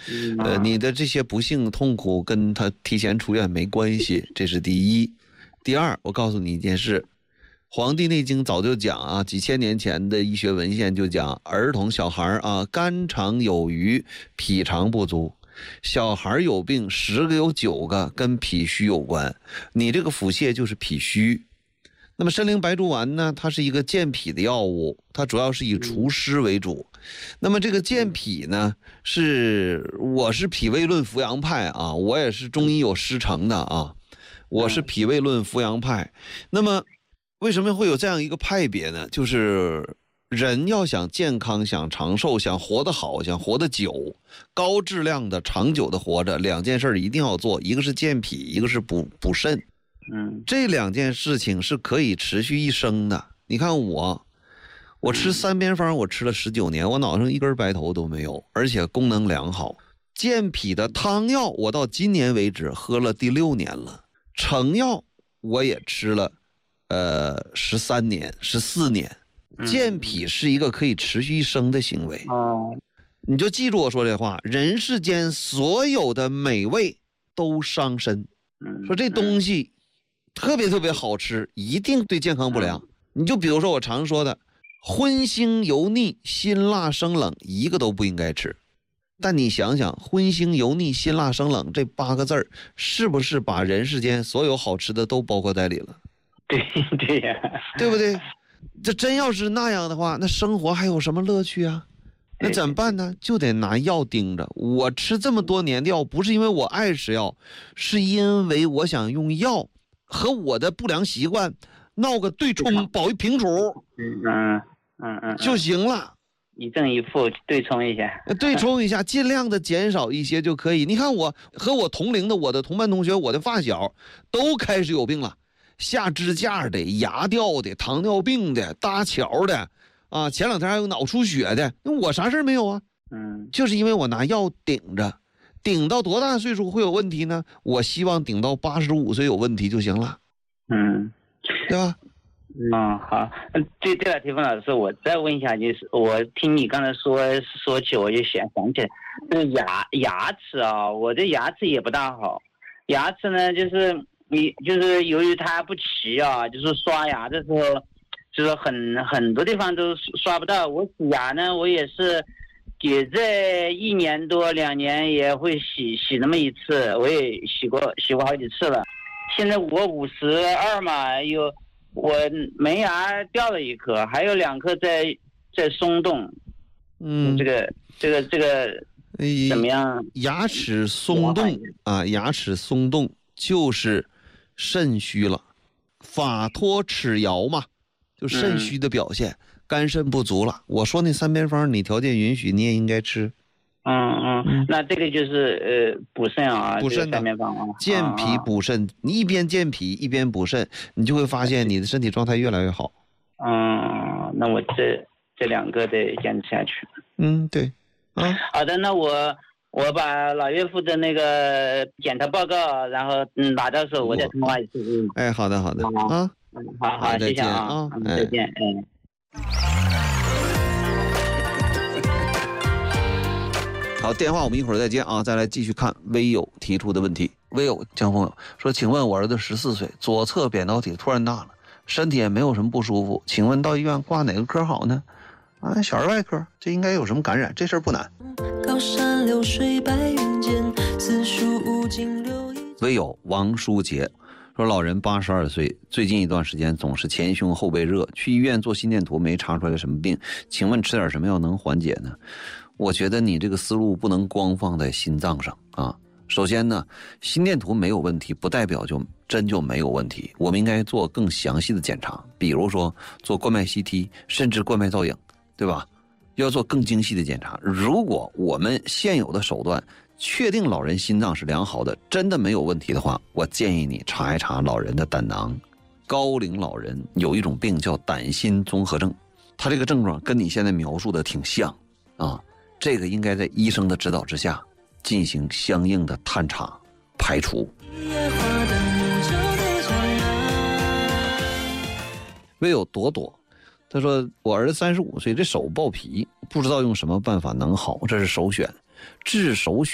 你的这些不幸痛苦跟他提前出院没关系，这是第一。第二，我告诉你一件事，《黄帝内经》早就讲啊，几千年前的医学文献就讲，儿童小孩啊，肝肠有余，脾肠不足。小孩有病，10个有9个跟脾虚有关，你这个腹泻就是脾虚。那么参苓白术丸呢，它是一个健脾的药物，它主要是以除湿为主。那么这个健脾呢，我是脾胃论扶阳派啊，我也是中医有师承的啊，我是脾胃论扶阳派。那么为什么会有这样一个派别呢？就是人要想健康，想长寿，想活得好，想活得久，高质量的长久的活着，2件事一定要做，一个是健脾，一个是补肾。这2件事情是可以持续一生的。你看我吃3边方，我吃了19年，我脑上一根白头都没有，而且功能良好。健脾的汤药我到今年为止喝了第6年了，成药我也吃了13年14年。健脾是一个可以持续一生的行为。你就记住我说这话，人世间所有的美味都伤身。说这东西特别特别好吃，一定对健康不良。你就比如说我常说的荤腥油腻辛辣生冷，一个都不应该吃。但你想想，荤腥油腻辛辣生冷这8个字儿，是不是把人世间所有好吃的都包括在里了？ 对呀， 对不对？这真要是那样的话，那生活还有什么乐趣啊？那怎么办呢？就得拿药盯着。我吃这么多年的药，不是因为我爱吃药，是因为我想用药和我的不良习惯闹个对冲，保一平处，就行了。 一正一负，对冲一下， 对冲一下，尽量的减少一些就可以。你看我和我同龄的，我的同班同学，我的发小，都开始有病了，下支架的、牙掉的、糖尿病的、搭桥的，啊，前2天还有脑出血的，那我啥事没有啊？就是因为我拿药顶着，顶到多大岁数会有问题呢？我希望顶到85岁有问题就行了，对吧？ 好，对了，铁峰老师，我再问一下，就是我听你刚才说起，我就想起来，这个牙齿啊，我的牙齿也不大好，牙齿呢就是由于它不齐啊，就是刷牙的时候，就是很多地方都刷不到。我洗牙呢，我也是也在1年多2年也会洗那么一次，我也洗过好几次了。现在我52嘛，我门牙掉了1颗，还有2颗在松动。这个怎么样？ 牙齿松动啊，牙齿松动就是肾虚了，法脱齿摇嘛，就肾虚的表现，肝肾不足了。我说那3边方，你条件允许，你也应该吃。 那这个就是补肾啊， 补肾的 3边方啊， 健脾补肾，你一边健脾一边补肾，你就会发现你的身体状态越来越好。 那我这2个得坚持下去。 对。 好的，那我把老岳父的那个检查报告，然后拿到手我再通话一次。 好的啊。 好，谢谢啊，再见。 好，电话我们一会儿再接啊，再来继续看微友提出的问题。微友江朋友说，请问我儿子14岁，左侧扁桃体突然大了，身体也没有什么不舒服，请问到医院挂哪个科好呢？小儿外科，这应该有什么感染，这事儿不难。高山流水白云间，四书五经流。微友王书杰说，老人82岁，最近一段时间总是前胸后背热，去医院做心电图没查出来什么病，请问吃点什么药能缓解呢？我觉得你这个思路不能光放在心脏上啊。首先呢，心电图没有问题不代表就没有问题，我们应该做更详细的检查，比如说做冠脉 CT， 甚至冠脉造影，对吧？要做更精细的检查。如果我们现有的手段确定老人心脏是良好的，真的没有问题的话，我建议你查一查老人的胆囊。高龄老人有一种病叫胆心综合症，他这个症状跟你现在描述的挺像啊。这个应该在医生的指导之下进行相应的探查排除。唯有朵朵，他说我儿子35岁，这手爆皮，不知道用什么办法能好，这是首选。治手